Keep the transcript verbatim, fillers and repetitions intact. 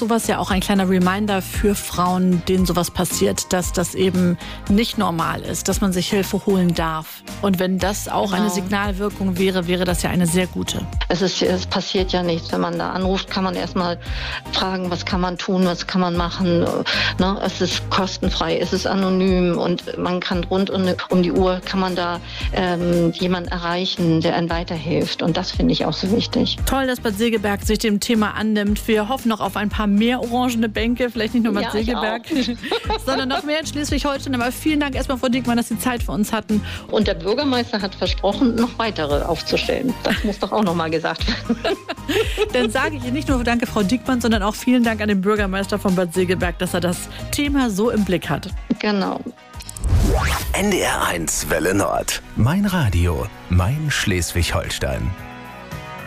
sowas ja auch ein kleiner Reminder für Frauen, denen sowas passiert, dass das eben nicht normal ist, dass man sich Hilfe holen darf. Und wenn das auch Genau. eine Signalwirkung wäre, wäre das ja eine sehr gute. Es, ist, es passiert ja nichts. Wenn man da anruft, kann man erstmal fragen, was kann man tun, was kann man machen. Ne? Es ist kostenfrei, es ist anonym und man kann rund um, um die Uhr, kann man da ähm, jemanden erreichen, der einem weiterhilft. Und das finde ich auch so wichtig. Toll, dass Bad Segeberg sich dem Thema annimmt. Wir hoffen noch auf ein paar mehr orangene Bänke, vielleicht nicht nur Bad Ja, Segeberg, sondern noch mehr in Schleswig-Holstein. Aber vielen Dank erstmal, Frau Diekmann, dass Sie Zeit für uns hatten. Und der Bürgermeister hat versprochen, noch weitere aufzustellen. Das muss doch auch noch mal gesagt werden. Dann sage ich Ihnen nicht nur Danke, Frau Diekmann, sondern auch vielen Dank an den Bürgermeister von Bad Segeberg, dass er das Thema so im Blick hat. Genau. N D R eins Welle Nord. Mein Radio, mein Schleswig-Holstein.